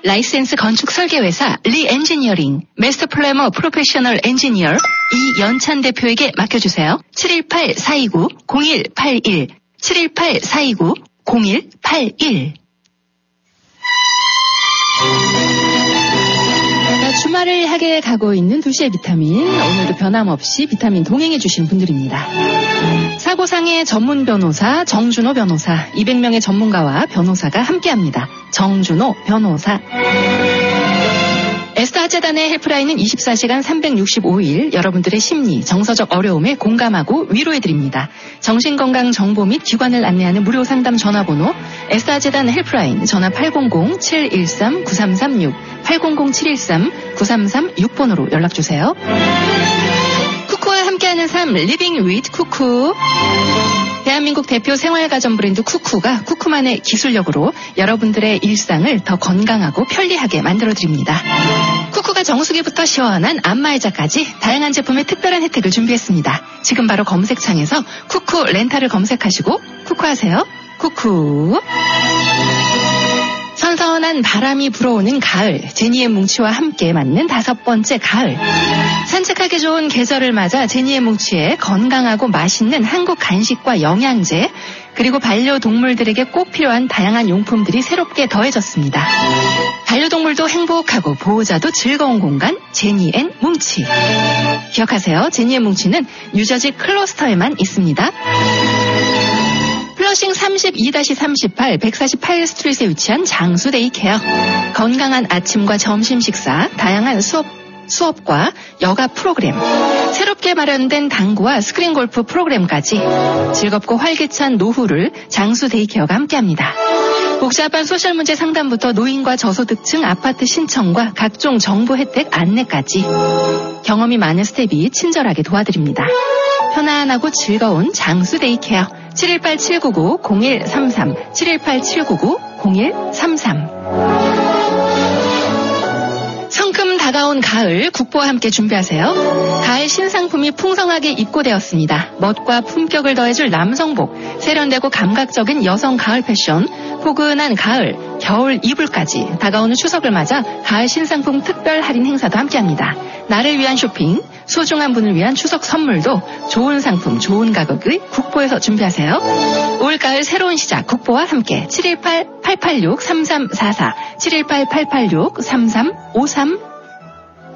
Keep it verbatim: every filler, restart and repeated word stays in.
라이센스 건축 설계회사 리엔지니어링 마스터 플래머 프로페셔널 엔지니어 이연찬 대표에게 맡겨주세요. 칠일팔 사이구 공일팔일 칠일팔 사이구 공일팔일. 주말을 하게 가고 있는 두 시의 비타민, 오늘도 변함없이 비타민 동행해 주신 분들입니다. 사고상의 전문 변호사 정준호 변호사, 이백 명의 전문가와 변호사가 함께합니다. 정준호 변호사. 에스타 재단의 헬프라인은 이십사 시간 삼백육십오 일 여러분들의 심리, 정서적 어려움에 공감하고 위로해드립니다. 정신건강 정보 및 기관을 안내하는 무료 상담 전화번호 에스타 재단 헬프라인 전화 팔공공 칠일삼 구삼삼육 팔공공 칠일삼 구삼삼육 번으로 연락주세요. 쿠쿠와 함께하는 삶 리빙 위드 쿠쿠. 대한민국 대표 생활가전 브랜드 쿠쿠가 쿠쿠만의 기술력으로 여러분들의 일상을 더 건강하고 편리하게 만들어드립니다. 쿠쿠가 정수기부터 시원한 안마의자까지 다양한 제품의 특별한 혜택을 준비했습니다. 지금 바로 검색창에서 쿠쿠 렌탈을 검색하시고 쿠쿠하세요. 쿠쿠. 선선한 바람이 불어오는 가을, 제니의 뭉치와 함께 맞는 다섯 번째 가을. 산책하기 좋은 계절을 맞아 제니의 뭉치에 건강하고 맛있는 한국 간식과 영양제, 그리고 반려동물들에게 꼭 필요한 다양한 용품들이 새롭게 더해졌습니다. 반려동물도 행복하고 보호자도 즐거운 공간, 제니 앤 뭉치. 기억하세요. 제니의 뭉치는 뉴저지 클러스터에만 있습니다. 플러싱 삼십이 삼십팔 백사십팔 스트리트에 위치한 장수 데이케어. 건강한 아침과 점심 식사, 다양한 수업, 수업과 여가 프로그램, 새롭게 마련된 당구와 스크린 골프 프로그램까지 즐겁고 활기찬 노후를 장수 데이케어가 함께합니다. 복잡한 소셜 문제 상담부터 노인과 저소득층 아파트 신청과 각종 정보 혜택 안내까지 경험이 많은 스텝이 친절하게 도와드립니다. 편안하고 즐거운 장수 데이케어. 칠일팔 칠구구 공일삼삼 칠일팔 칠구구 공일삼삼. 성큼 다가온 가을, 국보와 함께 준비하세요. 가을 신상품이 풍성하게 입고되었습니다. 멋과 품격을 더해줄 남성복, 세련되고 감각적인 여성 가을 패션, 포근한 가을, 겨울 이불까지 다가오는 추석을 맞아 가을 신상품 특별 할인 행사도 함께합니다. 나를 위한 쇼핑, 소중한 분을 위한 추석 선물도 좋은 상품, 좋은 가격의 국보에서 준비하세요. 올가을 새로운 시작, 국보와 함께 칠일팔 팔팔육 삼삼사사 칠일팔 팔팔육 삼삼오삼